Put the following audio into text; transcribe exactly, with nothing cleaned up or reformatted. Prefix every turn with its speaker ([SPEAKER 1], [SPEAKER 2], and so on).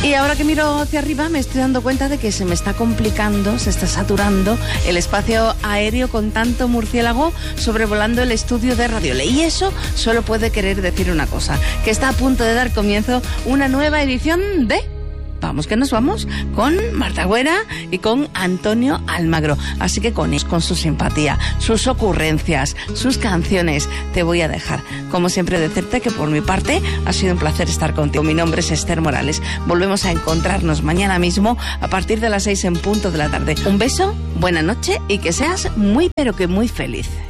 [SPEAKER 1] Y ahora que miro hacia arriba me estoy dando cuenta de que se me está complicando, se está saturando el espacio aéreo con tanto murciélago sobrevolando el estudio de Radio Ley. Y eso solo puede querer decir una cosa, que está a punto de dar comienzo una nueva edición de... Vamos que nos vamos con Marta Güera y con Antonio Almagro. Así que con, con su simpatía, sus ocurrencias, sus canciones, te voy a dejar. Como siempre, decirte que por mi parte ha sido un placer estar contigo. Mi nombre es Esther Morales. Volvemos a encontrarnos mañana mismo a partir de las seis en punto de la tarde. Un beso, buena noche y que seas muy pero que muy feliz.